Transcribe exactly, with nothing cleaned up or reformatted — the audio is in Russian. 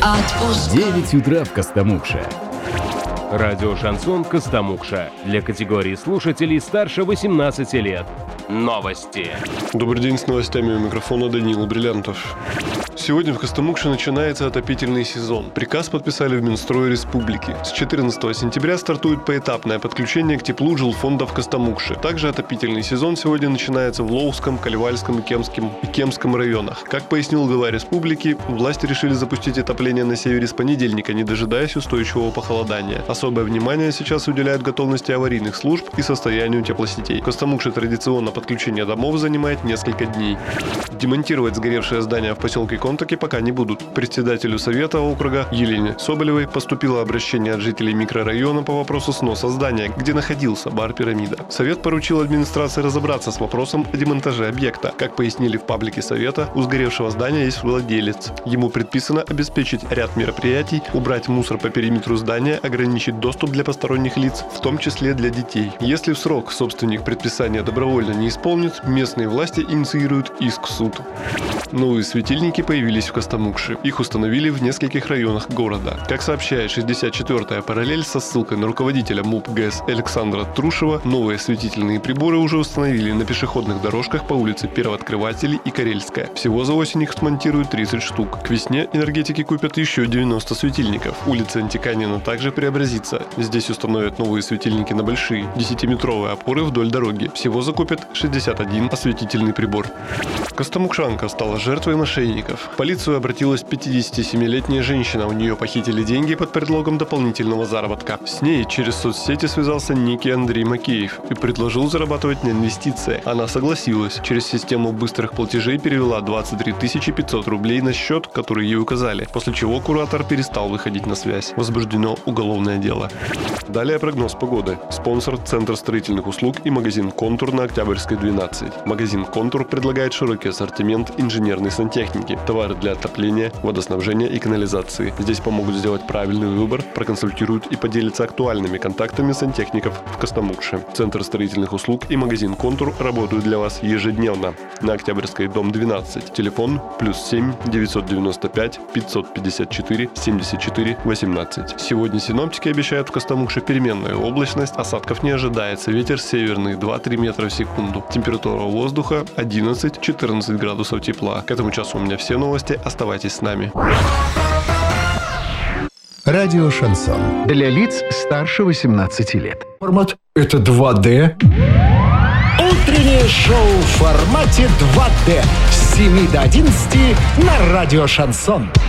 Отпуск. девять утра в Костомукше. Радио «Шансон» Костомукша. Для категории слушателей старше восемнадцати лет. Новости. Добрый день, с новостями у микрофона Даниил Бриллиантов. Сегодня в Костомукше начинается отопительный сезон. Приказ подписали в Минстрое Республики. С четырнадцатого сентября стартует поэтапное подключение к теплу жилфонда в Костомукше. Также отопительный сезон сегодня начинается в Лоуском, Калевальском и Кемском, и Кемском районах. Как пояснил глава республики, власти решили запустить отопление на севере с понедельника, не дожидаясь устойчивого похолодания. Особое внимание сейчас уделяют готовности аварийных служб и состоянию теплосетей. В Костомукше традиционно подключение домов занимает несколько дней. Демонтировать сгоревшее здание в поселке Контаки пока не будут. Председателю совета округа Елене Соболевой поступило обращение от жителей микрорайона по вопросу сноса здания, где находился бар «Пирамида». Совет поручил администрации разобраться с вопросом о демонтаже объекта. Как пояснили в паблике совета, у сгоревшего здания есть владелец. Ему предписано обеспечить ряд мероприятий, убрать мусор по периметру здания, ограничить доступ для посторонних лиц, в том числе для детей. Если в срок собственник предписания добровольно не исполнит, местные власти инициируют иск в суд. Новые светильники появились в Костомукше. Их установили в нескольких районах города. Как сообщает шестьдесят четвёртая параллель со ссылкой на руководителя МУП ГЭС Александра Трушева, новые осветительные приборы уже установили на пешеходных дорожках по улице Первооткрывателей и Карельская. Всего за осень их смонтируют тридцать штук. К весне энергетики купят еще девяносто светильников. Улица Антиканина также преобразится. Здесь установят новые светильники на большие, десятиметровые опоры вдоль дороги. Всего закупят шестьдесят один осветительный прибор. Костомукшанка стала жертвой мошенников. В полицию обратилась пятидесятисемилетняя женщина. У нее похитили деньги под предлогом дополнительного заработка. С ней через соцсети связался некий Андрей Макеев и предложил зарабатывать на инвестициях. Она согласилась. Через систему быстрых платежей перевела двадцать три тысячи пятьсот рублей на счет, который ей указали, после чего куратор перестал выходить на связь. Возбуждено уголовное дело. Далее прогноз погоды. Спонсор – Центр строительных услуг и магазин «Контур» на Октябрьской, двенадцать. Магазин «Контур» предлагает широкий ассортимент инженерной сантехники, товары для отопления, водоснабжения и канализации. Здесь помогут сделать правильный выбор, проконсультируют и поделятся актуальными контактами сантехников в Костомукше. Центр строительных услуг и магазин «Контур» работают для вас ежедневно. На Октябрьской, дом двенадцать. Телефон плюс семь девятьсот девяносто пять пятьсот пятьдесят четыре семьдесят четыре восемнадцать. Сегодня синоптики обещают в Костомукше переменную облачность, осадков не ожидается, ветер северный два-три метра в секунду. Температура воздуха одиннадцать-четырнадцать градусов тепла. К этому часу у меня все новости. Оставайтесь с нами. Радио «Шансон». Для лиц старше восемнадцати лет. Формат — это два дэ. Утреннее шоу в формате два дэ с семи до одиннадцати на Радио «Шансон».